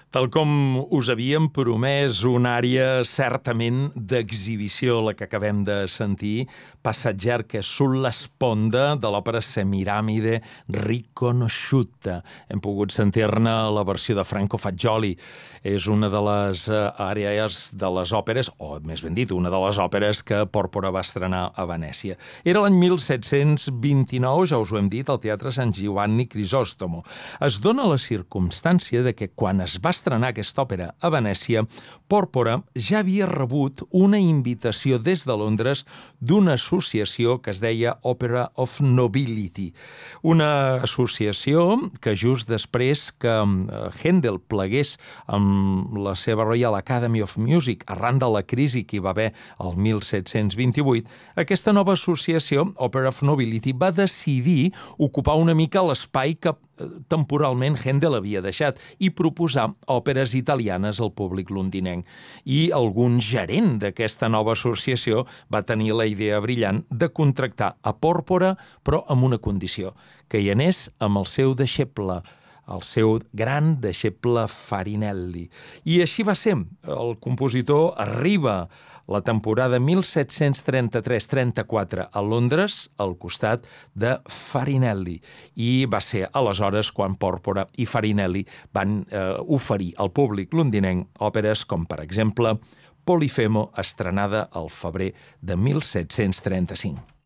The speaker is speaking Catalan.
Tal com us havíem promès, una àrea certament d'exhibició, la que acabem de sentir, Passeggiare sulla sponda de l'òpera Semiramide riconosciuta. Hem pogut sentir-ne la versió de Franco Fagioli. És una de les àrees de les òperes, o més ben dit, una de les òperes que Pòrpora va estrenar a Venècia. Era l'any 1729, ja us ho hem dit, al Teatre San Giovanni Crisostomo. Es dona la circumstància de que quan es va estrenar aquesta òpera a Venècia, Pòrpora ja havia rebut una invitació des de Londres d'una associació que es deia Opera of Nobility. Una associació que just després que Händel plegués amb la seva Royal Academy of Music arran de la crisi que hi va haver el 1728, aquesta nova associació, Opera of Nobility, va decidir ocupar una mica l'espai que temporalment Händel havia deixat i proposar òperes italianes al públic londinenc. I algun gerent d'aquesta nova associació va tenir la idea brillant de contractar a Pòrpora, però amb una condició, que hi anés amb el seu deixeble, el seu gran deixeble Farinelli. I així va ser. El compositor arriba la temporada 1733-34 a Londres, al costat de Farinelli. I va ser aleshores quan Pòrpora i Farinelli van oferir al públic londinenc òperes com, per exemple, Polifemo, estrenada al febrer de 1735.